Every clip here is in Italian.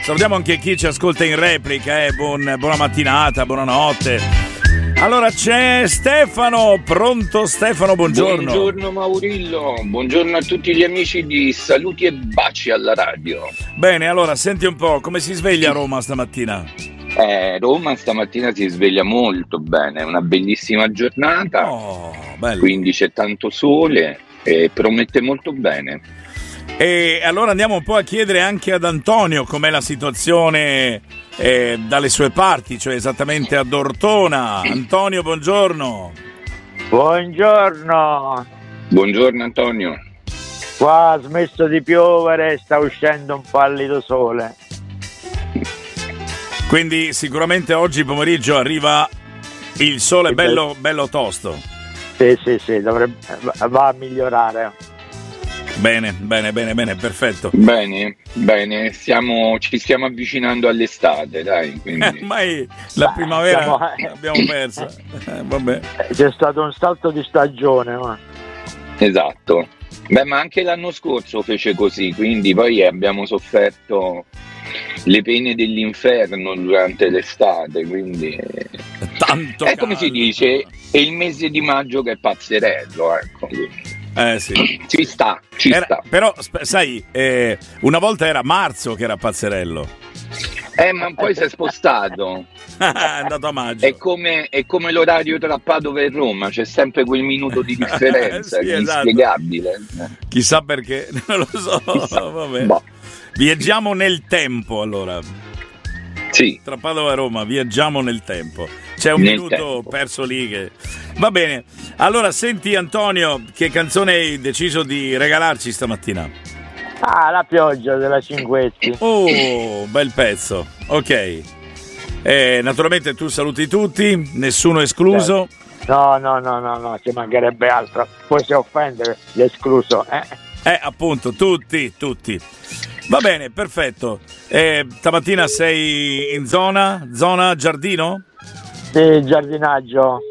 Salutiamo anche chi ci ascolta in replica, buona mattinata, buonanotte. Allora c'è Stefano, pronto Stefano, buongiorno. Buongiorno Maurillo, buongiorno a tutti gli amici di Saluti e Baci alla radio. Bene, allora senti un po', come si sveglia a Roma stamattina? Roma stamattina si sveglia molto bene, è una bellissima giornata, quindi c'è tanto sole e promette molto bene. E allora andiamo un po' a chiedere anche ad Antonio com'è la situazione dalle sue parti, cioè esattamente ad Ortona. Antonio, buongiorno. Buongiorno. Buongiorno Antonio. Qua ha smesso di piovere, sta uscendo un pallido sole. Quindi sicuramente oggi pomeriggio arriva il sole bello tosto. Sì, va a migliorare. Bene, perfetto. Bene, ci stiamo avvicinando all'estate, dai. Quindi. Ormai la primavera l'abbiamo persa. Vabbè. C'è stato un salto di stagione, ma. Esatto. Ma anche l'anno scorso fece così, quindi poi abbiamo sofferto le pene dell'inferno durante l'estate, quindi tanto è come si dice, è il mese di maggio che è pazzerello, ecco. Sì. Ci sta. Però sai, una volta era marzo che era pazzerello. Ma poi si è spostato. È andato a maggio. È come l'orario tra Padova e Roma, c'è sempre quel minuto di differenza, sì, inspiegabile. Esatto. Chissà perché, non lo so. Vabbè. Boh. Viaggiamo nel tempo allora. Sì. Tra Padova e Roma viaggiamo nel tempo. C'è un minuto tempo perso lì che. Va bene. Allora senti Antonio, che canzone hai deciso di regalarci stamattina? La pioggia della Cinquetti. Oh, bel pezzo. Ok. Naturalmente tu saluti tutti, nessuno escluso. No, ci mancherebbe altro. Poi si offende l'escluso. Appunto, tutti. Va bene, perfetto. Stamattina sei in zona giardino? Sì, giardinaggio.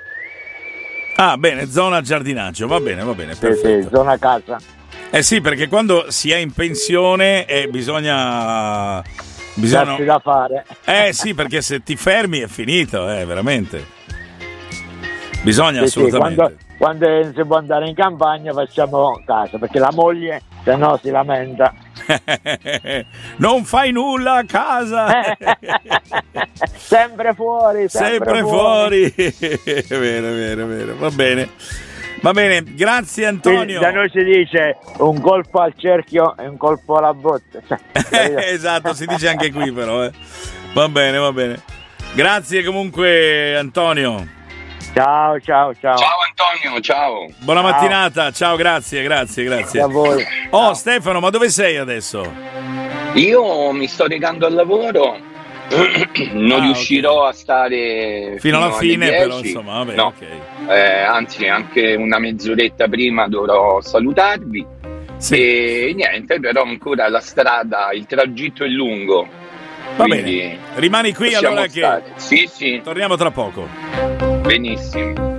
Bene, zona giardinaggio, va bene, perfetto. Sì, zona casa. Sì, perché quando si è in pensione bisogna darsi da fare. Sì, perché se ti fermi è finito, veramente. Bisogna assolutamente. Sì, quando si può andare in campagna facciamo casa, perché la moglie se no si lamenta. Non fai nulla a casa. Sempre fuori. Vero. Va bene, grazie Antonio. Da noi si dice un colpo al cerchio e un colpo alla botte. Esatto, si dice anche qui però. Va bene. Grazie comunque Antonio. Ciao. Ciao Antonio, ciao. Buona mattinata, ciao, grazie. Grazie a voi. Stefano, ma dove sei adesso? Io mi sto recando al lavoro, non riuscirò a stare fino alla fine, 10. però insomma, vabbè, no. Ok. Anzi, anche una mezz'oretta prima dovrò salutarvi. Sì. E niente, però ancora la strada, il tragitto è lungo. Va bene, rimani qui allora stare. Sì. Torniamo tra poco. Benissimo.